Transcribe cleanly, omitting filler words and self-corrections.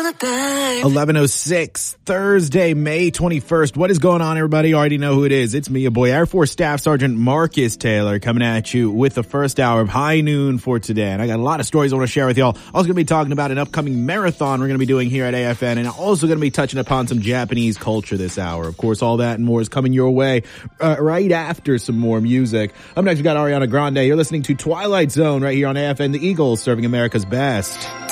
11:06, Thursday, May 21st. What is going on, everybody? You already know who it is. It's me, your boy, Air Force Staff Sergeant Marcus Taylor, coming at you with the first hour of High Noon for today. And I got a lot of stories I want to share with y'all. Also going to be talking about an upcoming marathon we're going to be doing here at AFN, and also going to be touching upon some Japanese culture this hour. Of course, all that and more is coming your way right after some more music. Up next, we got Ariana Grande. You're listening to Twilight Zone right here on AFN, the Eagles, serving America's best.